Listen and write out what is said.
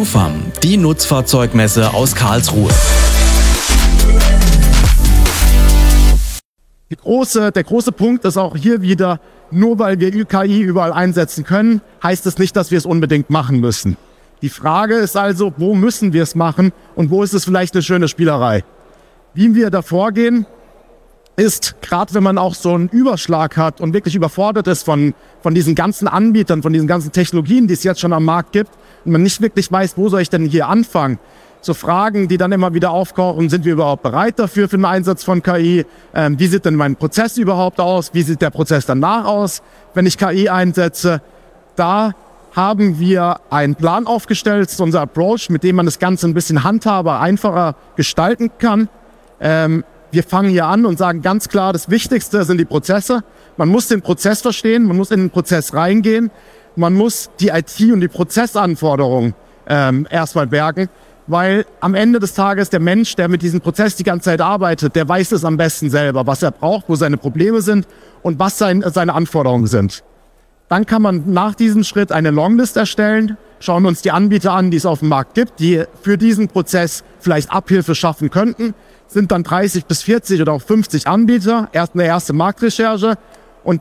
NUFAM, die Nutzfahrzeugmesse aus Karlsruhe. Der große Punkt ist auch hier wieder, nur weil wir KI überall einsetzen können, heißt es nicht, dass wir es unbedingt machen müssen. Die Frage ist also, wo müssen wir es machen und wo ist es vielleicht eine schöne Spielerei? Wie wir da vorgehen, ist, gerade wenn man auch so einen Überschlag hat und wirklich überfordert ist von diesen ganzen Anbietern, von diesen ganzen Technologien, die es jetzt schon am Markt gibt, und man nicht wirklich weiß, wo soll ich denn hier anfangen, so Fragen, die dann immer wieder aufkochen, sind wir überhaupt bereit dafür für den Einsatz von KI? Wie sieht denn mein Prozess überhaupt aus? Wie sieht der Prozess danach aus, wenn ich KI einsetze? Da haben wir einen Plan aufgestellt, das ist unser Approach, mit dem man das Ganze ein bisschen handhabbar, einfacher gestalten kann. Wir fangen hier an und sagen ganz klar, das Wichtigste sind die Prozesse. Man muss den Prozess verstehen, man muss in den Prozess reingehen, man muss die IT und die Prozessanforderungen erstmal bergen, weil am Ende des Tages der Mensch, der mit diesem Prozess die ganze Zeit arbeitet, der weiß es am besten selber, was er braucht, wo seine Probleme sind und was seine Anforderungen sind. Dann kann man nach diesem Schritt eine Longlist erstellen, schauen uns die Anbieter an, die es auf dem Markt gibt, die für diesen Prozess vielleicht Abhilfe schaffen könnten. Sind dann 30 bis 40 oder auch 50 Anbieter, erst eine erste Marktrecherche